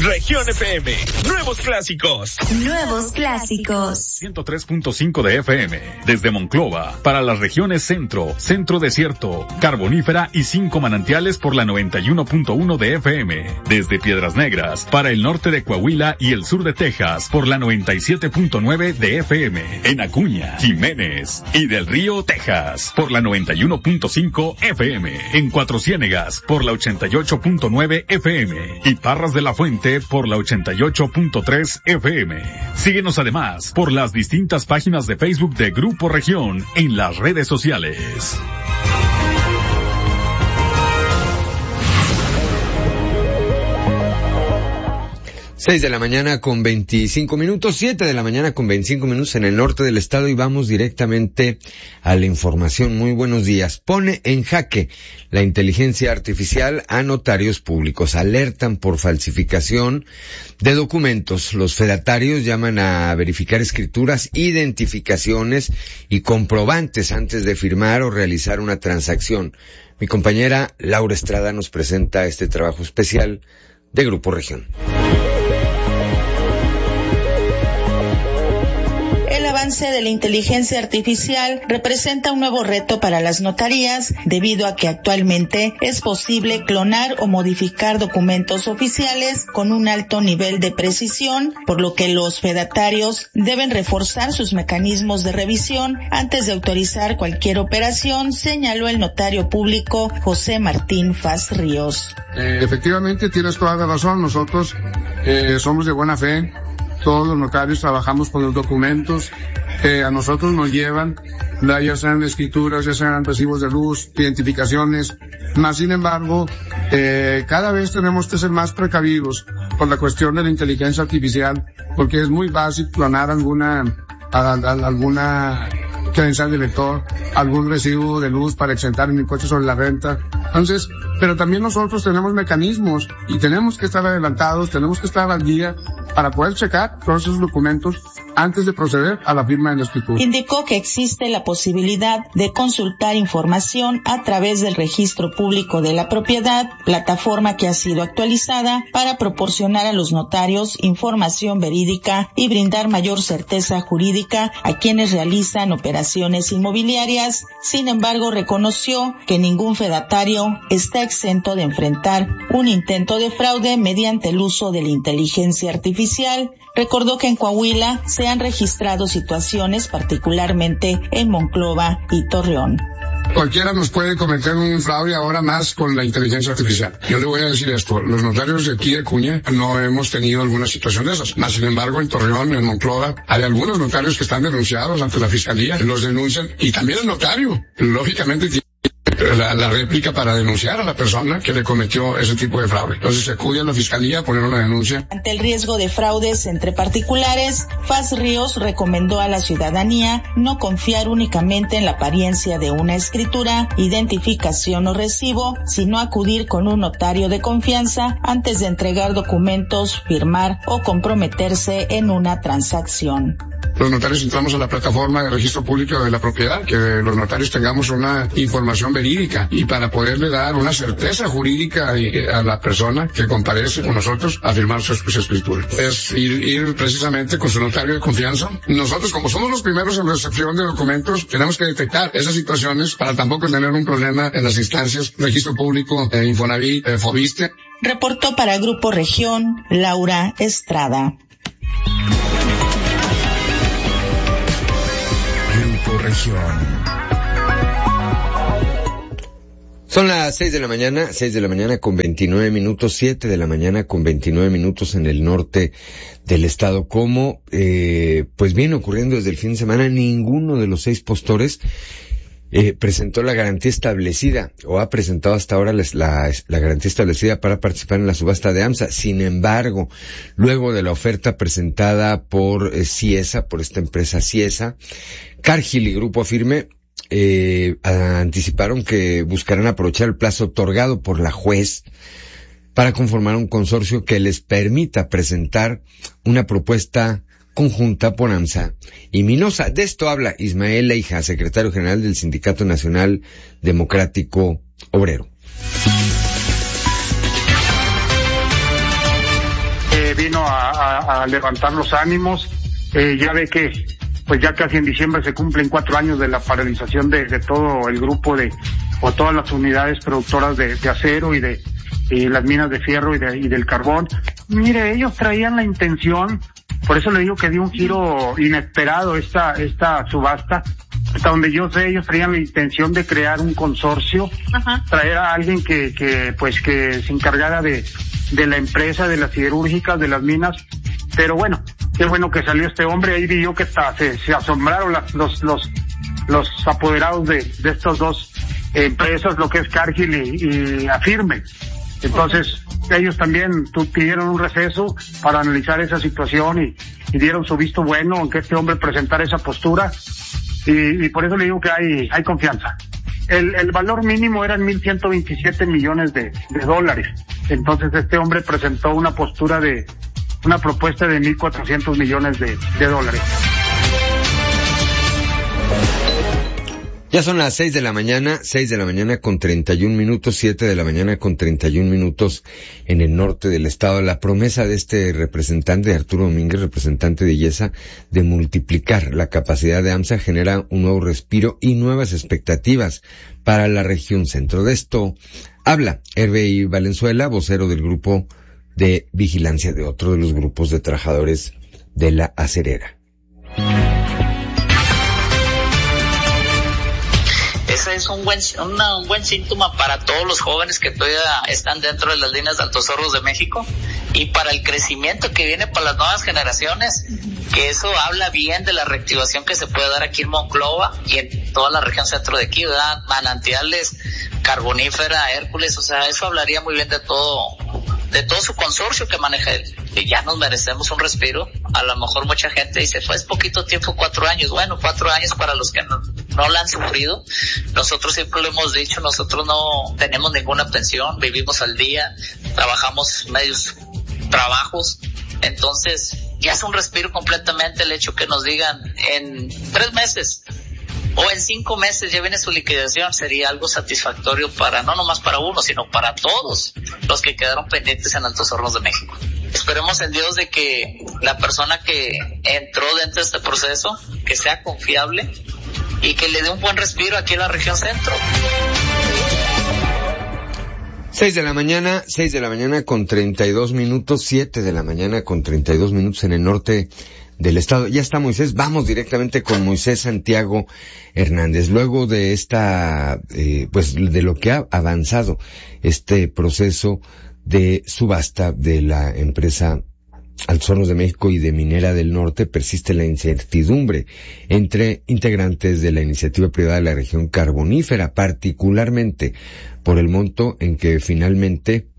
Región FM, nuevos clásicos. Nuevos clásicos. 103.5 de FM, desde Monclova, para las regiones Centro, Centro Desierto, Carbonífera y 5 manantiales por la 91.1 de FM. Desde Piedras Negras, para el norte de Coahuila y el sur de Texas, por la 97.9 de FM. En Acuña, Jiménez y Del Río, Texas, por la 91.5 FM. En Cuatro Ciénegas, por la 88.9 FM. Y Parras de la Fuente, por la 88.3 FM. Síguenos además por las distintas páginas de Facebook de Grupo Región en las redes sociales. 6 de la mañana con 25 minutos, 7 de la mañana con 25 minutos en el norte del estado y vamos directamente a la información. Muy buenos días. Pone en jaque la inteligencia artificial a notarios públicos. Alertan por falsificación de documentos. Los fedatarios llaman a verificar escrituras, identificaciones y comprobantes antes de firmar o realizar una transacción. Mi compañera Laura Estrada nos presenta este trabajo especial de Grupo Región. El avance de la inteligencia artificial representa un nuevo reto para las notarías, debido a que actualmente es posible clonar o modificar documentos oficiales con un alto nivel de precisión, por lo que los fedatarios deben reforzar sus mecanismos de revisión antes de autorizar cualquier operación, señaló el notario público José Martín Faz Ríos. Efectivamente, tienes toda la razón. Nosotros somos de buena fe. Todos los notarios trabajamos con los documentos que a nosotros nos llevan, ya sean escrituras, ya sean recibos de luz, identificaciones. Más sin embargo, cada vez tenemos que ser más precavidos con la cuestión de la inteligencia artificial, porque es muy fácil clonar alguna credencial de lector, algún recibo de luz para exentar mi coche sobre la renta. Entonces, pero también nosotros tenemos mecanismos y tenemos que estar adelantados, tenemos que estar al día para poder checar todos esos documentos antes de proceder a la firma de la escritura. Indicó que existe la posibilidad de consultar información a través del Registro Público de la Propiedad, plataforma que ha sido actualizada para proporcionar a los notarios información verídica y brindar mayor certeza jurídica a quienes realizan operaciones inmobiliarias. Sin embargo, reconoció que ningún fedatario está exento de enfrentar un intento de fraude mediante el uso de la inteligencia artificial. Recordó que en Coahuila se han registrado situaciones, particularmente en Monclova y Torreón. Cualquiera nos puede cometer un fraude, ahora más con la inteligencia artificial. Yo le voy a decir esto, los notarios de aquí de Acuña no hemos tenido alguna situación de esas. Más sin embargo, en Torreón, en Monclova, hay algunos notarios que están denunciados ante la fiscalía, los denuncian, y también el notario, lógicamente, tiene la réplica para denunciar a la persona que le cometió ese tipo de fraude. Entonces se acude a la fiscalía a poner una denuncia. Ante el riesgo de fraudes entre particulares, Faz Ríos recomendó a la ciudadanía no confiar únicamente en la apariencia de una escritura, identificación o recibo, sino acudir con un notario de confianza antes de entregar documentos, firmar o comprometerse en una transacción. Los notarios entramos a la plataforma de Registro Público de la Propiedad, que los notarios tengamos una información verídica y para poderle dar una certeza jurídica a la persona que comparece con nosotros a firmar su escritura. Es ir precisamente con su notario de confianza. Nosotros, como somos los primeros en recepción de documentos, tenemos que detectar esas situaciones para tampoco tener un problema en las instancias Registro Público, Infonavit, Fobiste. Reportó para Grupo Región, Laura Estrada. Grupo Región. Son las 6 de la mañana con 29 minutos, 7 de la mañana con 29 minutos en el norte del estado. Como, pues viene ocurriendo desde el fin de semana, ninguno de los 6 postores presentó la garantía establecida o ha presentado hasta ahora la garantía establecida para participar en la subasta de AMSA. Sin embargo, luego de la oferta presentada por Ciesa, por esta empresa Ciesa, Cargill y Grupo Firme anticiparon que buscarán aprovechar el plazo otorgado por la juez para conformar un consorcio que les permita presentar una propuesta conjunta por AMSA y Minosa. De esto habla Ismael Leija, secretario general del Sindicato Nacional Democrático Obrero. a levantar los ánimos. Ya ve que pues ya casi en diciembre se cumplen 4 años de la paralización de todo el grupo o todas las unidades productoras de acero y las minas de fierro y del carbón. Mire, ellos traían la intención, por eso le digo que dio un giro inesperado esta subasta. Hasta donde yo sé, ellos traían la intención de crear un consorcio, traer a alguien que se encargara de la empresa, de las siderúrgicas, de las minas. Pero bueno, qué bueno que salió este hombre. Ahí vi yo que se asombraron los apoderados de estas dos empresas, lo que es Cargill y Afirme. Entonces, ellos también pidieron un receso para analizar esa situación y dieron su visto bueno en que este hombre presentara esa postura. Y por eso le digo que hay confianza. El valor mínimo eran 1,127 millones de dólares. Entonces este hombre presentó una propuesta de 1,400 millones de dólares. Ya son las 6 de la mañana con 31 minutos, 7 de la mañana con 31 minutos en el norte del estado. La promesa de este representante, Arturo Domínguez, representante de IESA, de multiplicar la capacidad de AMSA genera un nuevo respiro y nuevas expectativas para la región centro. De esto habla Hervey Valenzuela, vocero del grupo de vigilancia de otro de los grupos de trabajadores de la acerera. Ese es un buen síntoma para todos los jóvenes que todavía están dentro de las líneas de Altos Hornos de México y para el crecimiento que viene para las nuevas generaciones, que eso habla bien de la reactivación que se puede dar aquí en Monclova y en toda la región centro de aquí, ¿verdad? Manantiales, Carbonífera, Hércules, o sea, eso hablaría muy bien de todo su consorcio que maneja él. Y ya nos merecemos un respiro. A lo mejor mucha gente dice, pues poquito tiempo, 4 años. Bueno, 4 años para los que no la han sufrido. Nosotros siempre lo hemos dicho, nosotros no tenemos ninguna pensión, vivimos al día, trabajamos medios trabajos. Entonces, ya es un respiro completamente el hecho que nos digan en 3 meses o en 5 meses ya viene su liquidación. Sería algo satisfactorio para, no nomás para uno, sino para todos los que quedaron pendientes en Altos Hornos de México. Esperemos en Dios de que la persona que entró dentro de este proceso, que sea confiable y que le dé un buen respiro aquí en la región centro. 6 de la mañana con 32 minutos, 7 de la mañana con 32 minutos en el norte del estado. Ya está Moisés, vamos directamente con Moisés Santiago Hernández. Luego de de lo que ha avanzado este proceso de subasta de la empresa Altos Hornos de México y de Minera del Norte, persiste la incertidumbre entre integrantes de la iniciativa privada de la región carbonífera, particularmente por el monto que finalmente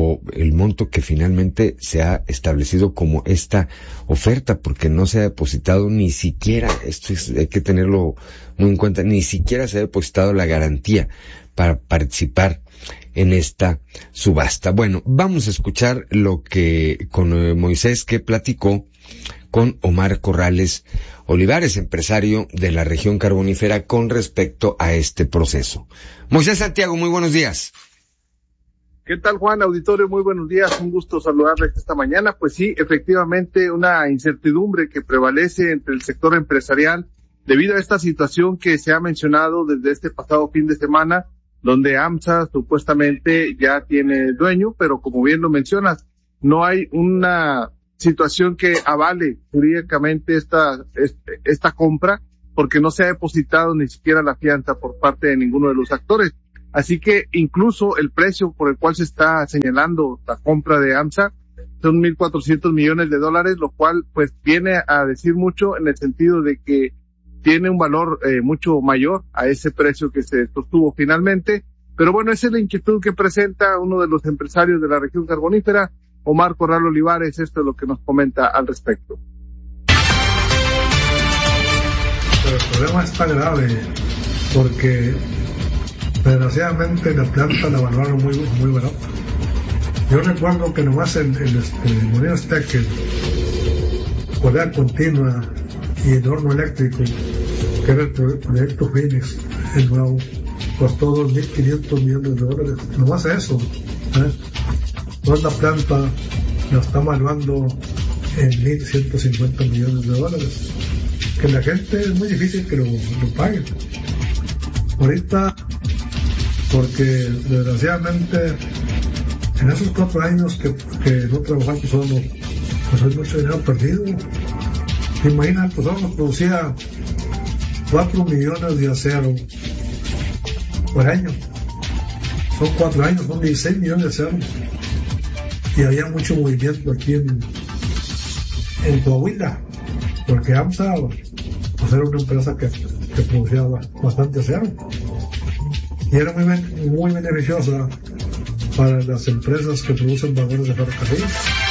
se ha establecido como esta oferta, porque no se ha depositado ni siquiera, hay que tenerlo muy en cuenta, ni siquiera se ha depositado la garantía para participar en esta subasta. Bueno, vamos a escuchar con Moisés, que platicó con Omar Corrales Olivares, empresario de la región carbonífera, con respecto a este proceso. Moisés Santiago, muy buenos días. ¿Qué tal, Juan? Auditorio, muy buenos días. Un gusto saludarles esta mañana. Pues sí, efectivamente, una incertidumbre que prevalece entre el sector empresarial debido a esta situación que se ha mencionado desde este pasado fin de semana, donde AMSA supuestamente ya tiene dueño, pero como bien lo mencionas, no hay una situación que avale jurídicamente esta compra, porque no se ha depositado ni siquiera la fianza por parte de ninguno de los actores. Así que incluso el precio por el cual se está señalando la compra de AMSA son 1,400 millones de dólares, lo cual pues viene a decir mucho en el sentido de que tiene un valor mucho mayor a ese precio que se sostuvo finalmente. Pero bueno, esa es la inquietud que presenta uno de los empresarios de la región carbonífera, Omar Corrales Olivares. Esto es lo que nos comenta al respecto. Pero el problema está grave porque desgraciadamente la planta la valoraron muy barata. Yo recuerdo que nomás el Molino Azteca, correa continua y el horno eléctrico, que era el proyecto Phoenix, el nuevo, costó 2.500 millones de dólares. Nomás eso. Toda la planta la está evaluando en 1.150 millones de dólares, que la gente es muy difícil que lo pague. Ahorita, porque desgraciadamente en esos 4 años que no trabajamos solo, pues hay mucho dinero perdido. Imagina, pues solo producía 4 millones de acero por año. Son 4 años, son 16 millones de acero. Y había mucho movimiento aquí en Coahuila, porque AMSA pues era una empresa que producía bastante acero. Y era muy beneficiosa para las empresas que producen vagones de ferrocarril.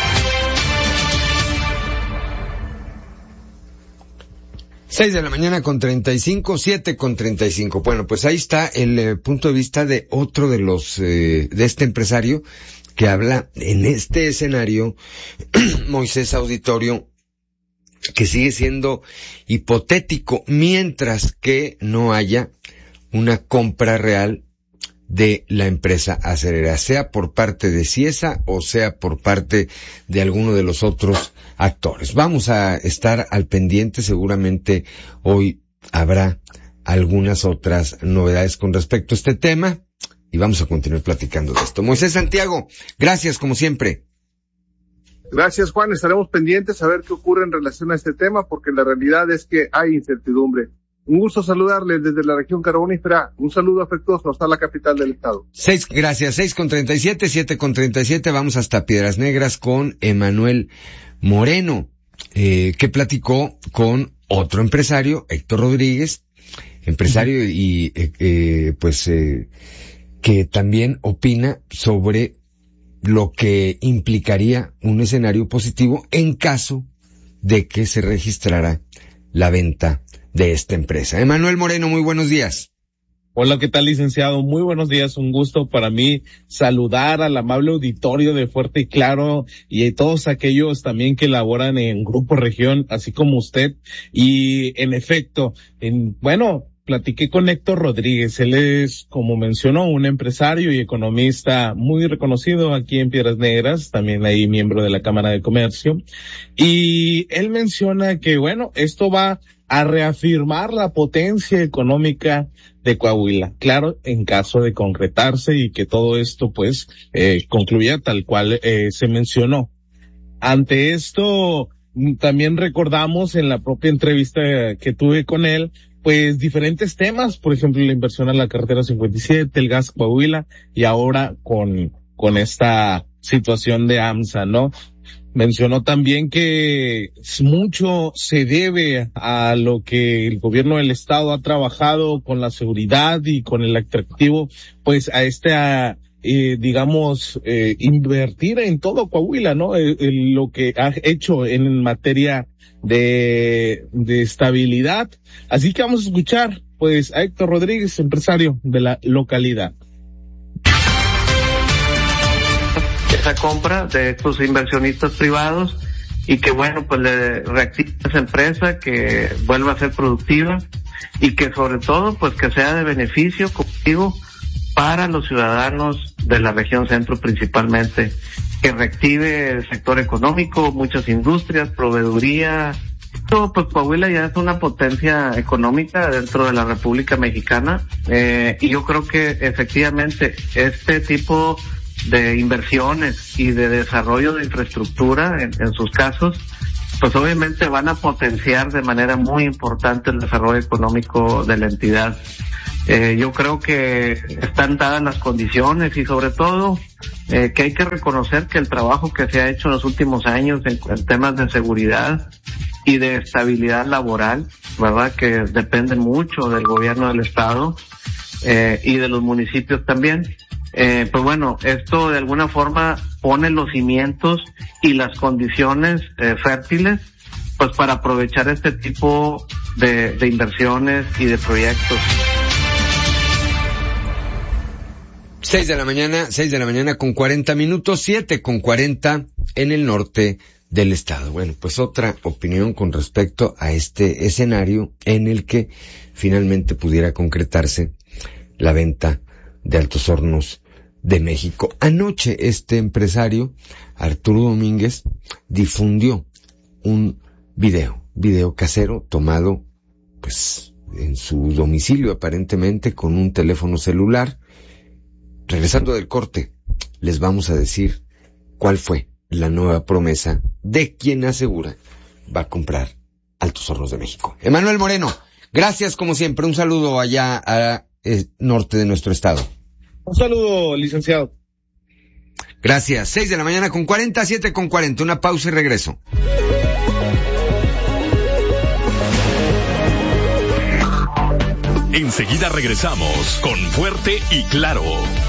Seis de la mañana con 35, 7:35. Bueno, pues ahí está el punto de vista de otro de los de este empresario que habla en este escenario, Moisés Auditorio, que sigue siendo hipotético mientras que no haya una compra real de la empresa acerera, sea por parte de Ciesa o sea por parte de alguno de los otros actores. Vamos a estar al pendiente, seguramente hoy habrá algunas otras novedades con respecto a este tema y vamos a continuar platicando de esto. Moisés Santiago, gracias como siempre. Gracias, Juan, estaremos pendientes a ver qué ocurre en relación a este tema, porque la realidad es que hay incertidumbre. Un gusto saludarles desde la región carbonífera. Un saludo afectuoso hasta la capital del estado. Gracias. 6:37, 7:37. Vamos hasta Piedras Negras con Emanuel Moreno, que platicó con otro empresario, Héctor Rodríguez, empresario y que también opina sobre lo que implicaría un escenario positivo en caso de que se registrara la venta de esta empresa. Emanuel Moreno, muy buenos días. Hola, ¿qué tal, licenciado? Muy buenos días, un gusto para mí saludar al amable auditorio de Fuerte y Claro y a todos aquellos también que laboran en Grupo Región, así como usted. Y en efecto, platiqué con Héctor Rodríguez. Él es, como mencionó, un empresario y economista muy reconocido aquí en Piedras Negras, también ahí miembro de la Cámara de Comercio. Y él menciona que, esto va a reafirmar la potencia económica de Coahuila. Claro, en caso de concretarse y que todo esto, concluya tal cual se mencionó. Ante esto, también recordamos en la propia entrevista que tuve con él, diferentes temas, por ejemplo, la inversión a la carretera 57, el gas Coahuila, y ahora con esta situación de AMSA, ¿no? Mencionó también que mucho se debe a lo que el gobierno del estado ha trabajado con la seguridad y con el atractivo, a invertir en todo Coahuila, ¿no? Lo que ha hecho en materia de estabilidad. Así que vamos a escuchar, a Héctor Rodríguez, empresario de la localidad. Esa compra de estos inversionistas privados y que le reactive esa empresa, que vuelva a ser productiva y que sobre todo que sea de beneficio contigo para los ciudadanos de la región centro principalmente, que reactive el sector económico, muchas industrias, proveeduría. Todo, Coahuila ya es una potencia económica dentro de la República Mexicana, y yo creo que efectivamente este tipo de inversiones y de desarrollo de infraestructura en sus casos, obviamente van a potenciar de manera muy importante el desarrollo económico de la entidad. Yo creo que están dadas las condiciones y sobre todo que hay que reconocer que el trabajo que se ha hecho en los últimos años en temas de seguridad y de estabilidad laboral, ¿verdad? Que dependen mucho del gobierno del estado y de los municipios también. Esto de alguna forma pone los cimientos y las condiciones fértiles para aprovechar este tipo de inversiones y de proyectos. 6 de la mañana con 40 minutos, 7:40 en el norte del estado. Otra opinión con respecto a este escenario en el que finalmente pudiera concretarse la venta de Altos Hornos de México. Anoche este empresario, Arturo Domínguez, difundió un video casero tomado, pues, en su domicilio aparentemente con un teléfono celular. Regresando del corte, les vamos a decir cuál fue la nueva promesa de quien asegura va a comprar Altos Hornos de México. Emanuel Moreno, gracias como siempre. Un saludo allá al norte de nuestro estado. Un saludo, licenciado. Gracias. 6:40 a 7:40. Una pausa y regreso. Enseguida regresamos con Fuerte y Claro.